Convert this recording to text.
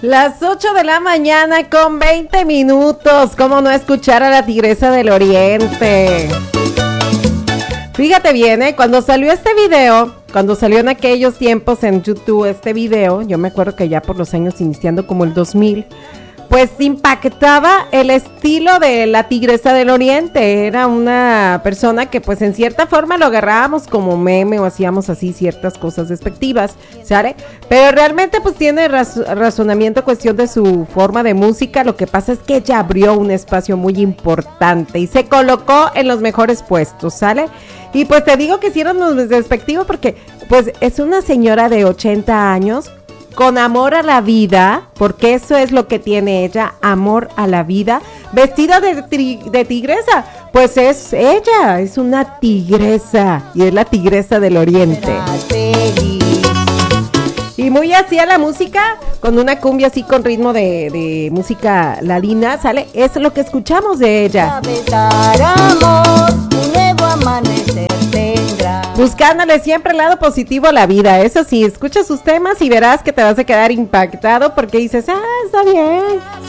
Las 8 de la mañana con 20 minutos. ¿Cómo no escuchar a la Tigresa del Oriente? Fíjate bien, cuando salió este video, cuando salió en aquellos tiempos en YouTube este video, yo me acuerdo que ya por los años iniciando como el 2000, pues impactaba el estilo de la Tigresa del Oriente. Era una persona que pues en cierta forma lo agarrábamos como meme o hacíamos así ciertas cosas despectivas, ¿sale? Pero realmente pues tiene razonamiento cuestión de su forma de música. Lo que pasa es que ella abrió un espacio muy importante y se colocó en los mejores puestos, ¿sale? Y pues te digo que hicieron los despectivos porque pues es una señora de 80 años con amor a la vida, porque eso es lo que tiene ella, amor a la vida, vestida de tigresa, pues es ella, es una tigresa, y es la Tigresa del Oriente. Y muy así a la música, con una cumbia así con ritmo de música ladina, ¿sale? Eso es lo que escuchamos de ella. Buscándole siempre el lado positivo a la vida. Eso sí, escucha sus temas y verás que te vas a quedar impactado porque dices, está bien.